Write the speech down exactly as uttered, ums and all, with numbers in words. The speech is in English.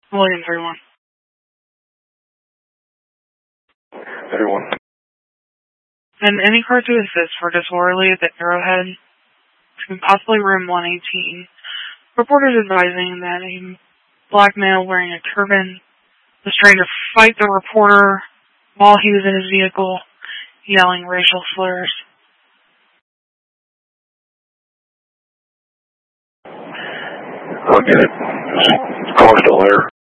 William three one. Everyone. And any car to assist for disorderly at the Arrowhead, possibly room one eighteen. Reporters advising that a black male wearing a turban was trying to fight the reporter while he was in his vehicle, yelling racial slurs. I'll get it. The car's still there.